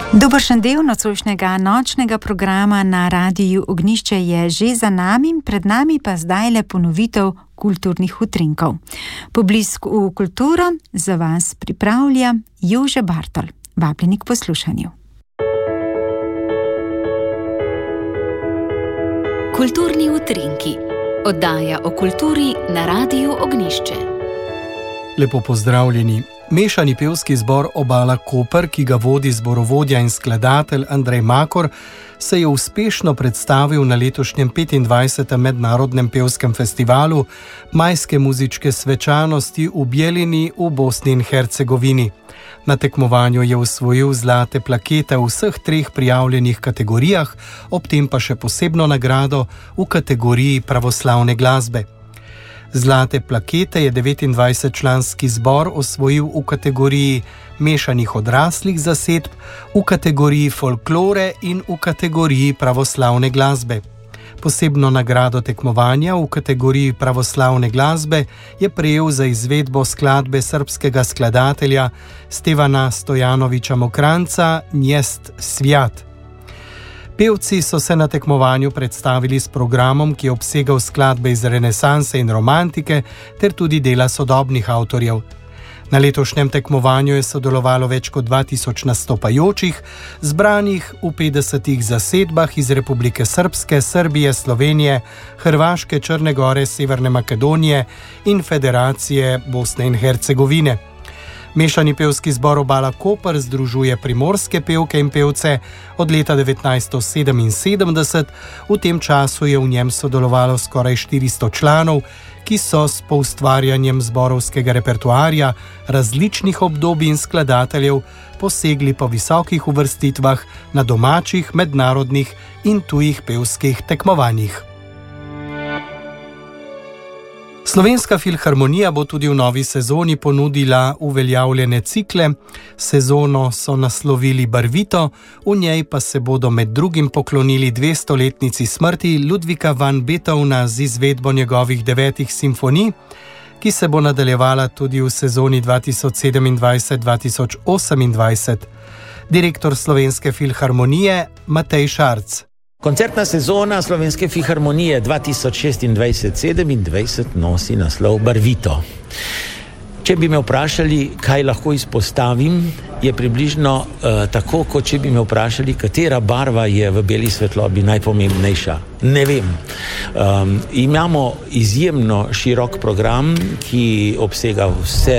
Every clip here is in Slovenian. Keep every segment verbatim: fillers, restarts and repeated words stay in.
Dobršen del nocojšnjega nočnega programa na Radiu Ognjišče je že za nami, pred nami pa zdaj le ponovitev kulturnih utrinkov. Poblisk v kulturo za vas pripravlja Jože Bartol. Vabljeni k poslušanju. Kulturni utrinki. Oddaja o kulturi na Radiu Ognjišče. Lepo pozdravljeni. Mešani pevski zbor Obala Koper, ki ga vodi zborovodja in skladatelj Andrej Makor, se je uspešno predstavil na letošnjem petindvajsetem mednarodnem pevskem festivalu Majske muzičke svečanosti v Bjelini v Bosni in Hercegovini. Na tekmovanju je osvojil zlate plakete v vseh treh prijavljenih kategorijah, ob tem pa še posebno nagrado v kategoriji pravoslavne glasbe. Zlate plakete je devetindvajsetčlanski zbor osvojil v kategoriji mešanih odraslih zasedb, v kategoriji folklore in v kategoriji pravoslavne glasbe. Posebno nagrado tekmovanja v kategoriji pravoslavne glasbe je prejel za izvedbo skladbe srbskega skladatelja Stevana Stojanovića Mokranca Njest svjat. Pevci so se na tekmovanju predstavili s programom, ki je obsegal skladbe iz renesanse in romantike ter tudi dela sodobnih avtorjev. Na letošnjem tekmovanju je sodelovalo več kot dva tisoč nastopajočih, zbranih v petdesetih zasedbah iz Republike Srpske, Srbije, Slovenije, Hrvaške, Črne Gore, Severne Makedonije in Federacije Bosne in Hercegovine. Mešani pevski zbor Obala Koper združuje primorske pevke in pevce od leta devetnajststo sedeminsedemdeset. V tem času je v njem sodelovalo skoraj štiristo članov, ki so s poustvarjanjem zborovskega repertoarja različnih obdobij in skladateljev posegli po visokih uvrstitvah na domačih, mednarodnih in tujih pevskih tekmovanjih. Slovenska filharmonija bo tudi v novi sezoni ponudila uveljavljene cikle. Sezono so naslovili Barvito, v njej pa se bodo med drugim poklonili dvestoletnici smrti Ludvika van Beethovna z izvedbo njegovih devetih simfonij, ki se bo nadaljevala tudi v sezoni dva tisoč sedemindvajset dva tisoč osemindvajset. Direktor Slovenske filharmonije Matej Šarc. Koncertna sezona Slovenske filharmonije dva tisoč šestindvajset sedemindvajset nosi naslov Barvito. Če bi me vprašali, kaj lahko izpostavim, je približno uh, tako, kot če bi me vprašali, katera barva je v beli svetlobi najpomembnejša. Ne vem. Um, imamo izjemno širok program, ki obsega vse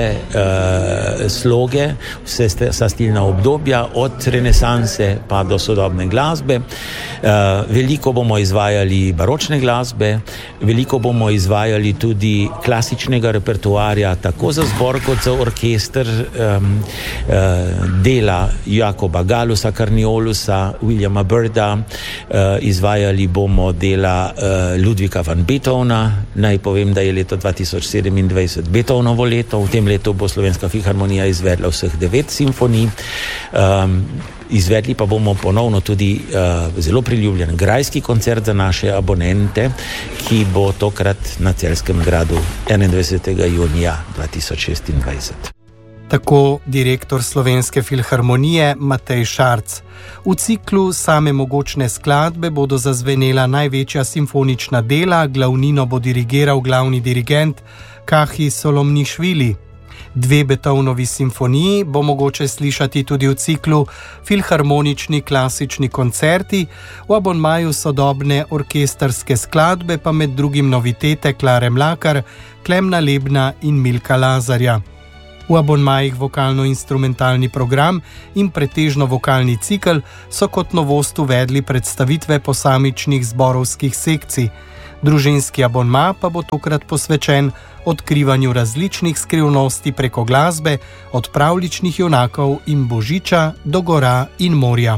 uh, sloge, vse vsa stilna obdobja, od renesanse pa do sodobne glasbe. Uh, veliko bomo izvajali baročne glasbe, veliko bomo izvajali tudi klasičnega repertoarja, tako za zbor kot za orkester, um, uh, dela Jakoba Galusa, Karniolusa, Williama Birda, uh, izvajali bomo dela uh, Ludvika van Beethovna. Naj povem, da je leto dva tisoč sedemindvajset Beethovnovo leto. V tem letu bo Slovenska filharmonija izvedla vseh devet simfonij. Um, Izvedli pa bomo ponovno tudi uh, zelo priljubljen grajski koncert za naše abonente, ki bo tokrat na Celjskem gradu enaindvajsetega junija dva tisoč šestindvajset. Tako direktor Slovenske filharmonije Matej Šarc. V ciklu Same mogočne skladbe bodo zazvenela največja simfonična dela, glavnino bo dirigiral glavni dirigent Kahi Solomnišvili. Dve Beethovnovi simfoniji bo mogoče slišati tudi v ciklu Filharmonični klasični koncerti, v abonmaju sodobne orkestrske skladbe pa med drugim novitete Klare Mlakar, Klemna Lebna in Milka Lazarja. V abonmajih vokalno-instrumentalni program in pretežno vokalni cikel so kot novost uvedli predstavitve posamičnih zborovskih sekcij. Družinski abonma pa bo tokrat posvečen odkrivanju različnih skrivnosti preko glasbe, od pravljičnih junakov in božiča do gora in morja.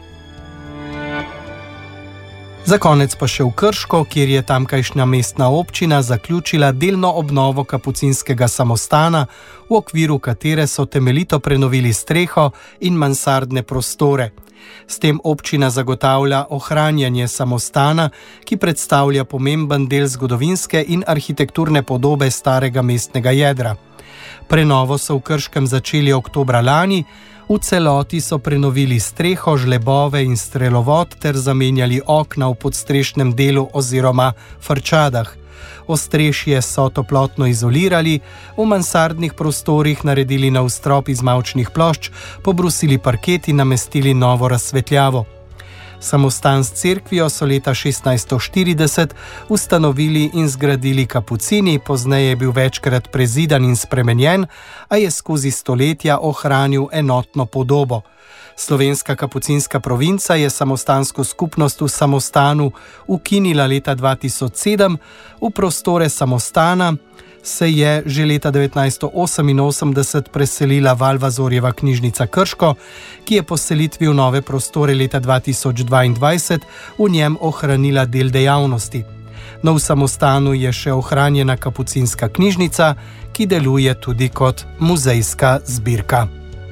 Za konec pa še v Krško, kjer je tamkajšnja mestna občina zaključila delno obnovo kapucinskega samostana, v okviru katere so temeljito prenovili streho in mansardne prostore. S tem občina zagotavlja ohranjanje samostana, ki predstavlja pomemben del zgodovinske in arhitekturne podobe starega mestnega jedra. Prenovo so v Krškem začeli oktobra lani, V celoti so prenovili streho, žlebove in strelovod ter zamenjali okna v podstrešnem delu oziroma frčadah. Ostrešje so toplotno izolirali, v mansardnih prostorih naredili nov strop iz mavčnih plošč, pobrusili parket in namestili novo razsvetljavo. Samostan s cerkvijo so leta šestnajststo štirideset ustanovili in zgradili kapucini, pozneje je bil večkrat prezidan in spremenjen, a je skozi stoletja ohranil enotno podobo. Slovenska kapucinska provinca je samostansko skupnost v Samostanu ukinila leta dva tisoč sedem, v prostore samostana se je že leta devetnajststo oseminosemdeset preselila Valvazorjeva knjižnica Krško, ki je po selitvi v nove prostore leta dva tisoč dvaindvajset v njem ohranila del dejavnosti. No, v Samostanu je še ohranjena kapucinska knjižnica, ki deluje tudi kot muzejska zbirka.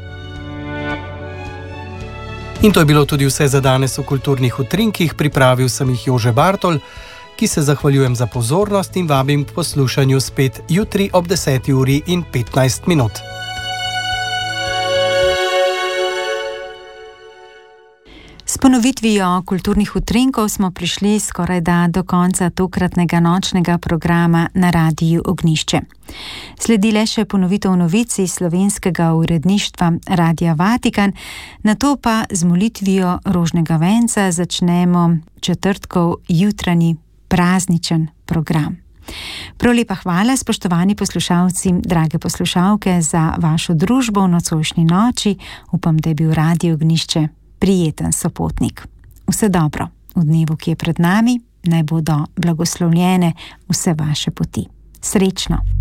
In to je bilo tudi vse za danes v Kulturnih utrinkih. Pripravil sem jih Jože Bartol, ki se zahvaljujem za pozornost in vabim k poslušanju spet jutri ob deseti uri in petnajst minut. S ponovitvijo Kulturnih utrinkov smo prišli skorajda do konca tokratnega nočnega programa na Radiu Ognjišče. Sledi le še ponovitev novic iz slovenskega uredništva Radia Vatikan, nato pa z molitvijo rožnega venca začnemo četrtkov jutranji prazničen program. Prav lepa hvala, spoštovani poslušalci, drage poslušalke, za vašo družbo v nocojšnji noči. Upam, da je bil Radio Ognjišče prijeten sopotnik. Vse dobro v dnevu, ki je pred nami, naj bodo blagoslovljene vse vaše poti. Srečno!